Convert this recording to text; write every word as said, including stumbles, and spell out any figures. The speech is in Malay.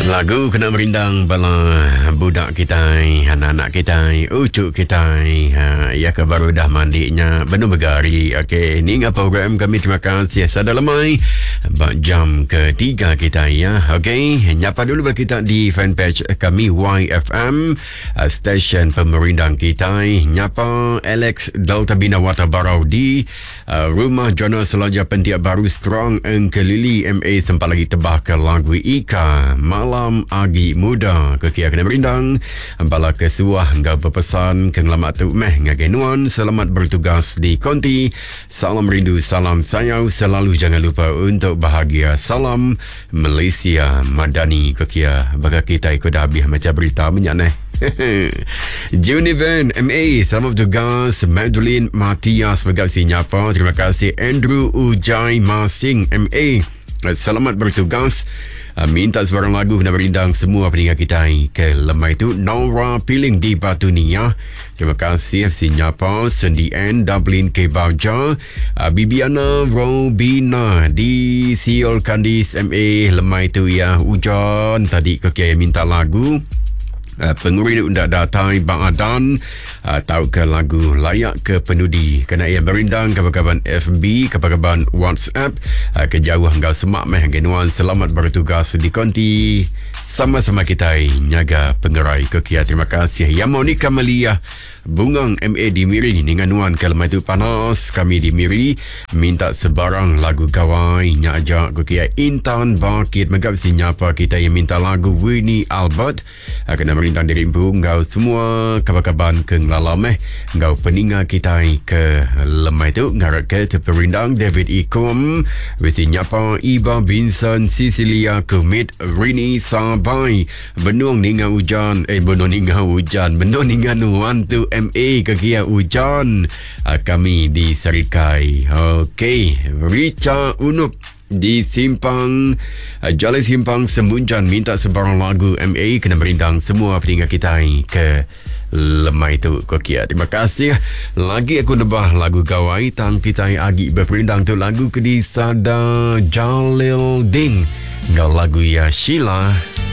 Lagu kena merindang bala budak kita, anak-anak kita, ucuk kita. Ha, ya ke baru dah mandinya benar begari. Okey, ni ngah program kami, terima kasih. Sada lemai bak jam ketiga kita ya. Okey, nyapa dulu bagi kita di fanpage kami Y F M, uh, stesen pemerindang kita. Nyapa Alex Delta Bina Wata Barau di uh, rumah Jonas Selaja Pentiak Baru Strong Engkelili M A sempat lagi tebah ke lagu Ika Malam Agi Muda ke kia kena berindang bala kesuah ngau berpesan ke ngelamat tu meh ngagenuan selamat bertugas di konti, salam rindu, salam sayang selalu, jangan lupa untuk bahagia, salam Malaysia Madani ke kia baga kita ikut habis macam berita banyak neh. Junivan M A selamat bertugas. Madeline Matias berkasi nyapa, terima kasih. Andrew Ujai Masing M A selamat bertugas. Uh, minta sebarang lagu kena berindang semua pendengar kita ke lemah itu. Nora Piling di Batu Nia, terima kasih. Sinyapa Sendi N Dublin ke Baja, uh, Bibiana Robina di Siol Kandis M A lemah itu ya. Hujan tadi ke kia minta lagu. Uh, penguri undak datai Bang Adan uh, tahu ke lagu layak ke penudi kena ia berindang kabar-kabar F B, kabar-kabar WhatsApp uh, kejauh enggak semak meh genuan selamat bertugas di konti, sama-sama kita nyaga pengerai ke kia. Terima kasih ya. Monica Malia Bungang M A di Miri dengan nuan kelma itu panas kami di Miri minta sebarang lagu kawai nyajak ke kia. Intan Bakit megap sinyapa kita yang minta lagu Winnie Albert uh, kena merintang diri impu ngau semua kabar-kabar ke nglalameh ngau peninga kita ke lemah itu ngarak ke terperindang David Ikom wisi nyapa Iba Vincent Cecilia Kumit Rini Sabai Benung ninga hujan eh benung ninga hujan benung ninga nuan tu M A ke kia hujan uh, kami di Serikai. Okey, Richa Unup di Simpang uh, Jalai Simpang Semunjan minta sebarang lagu M A kena berindang semua pendengar kita ke lemah itu kokia. Terima kasih. Lagi aku nebah lagu gawai tang kita agi berperindang tu lagu ke di Sada Jalil Ding ngau lagu ya Sheila.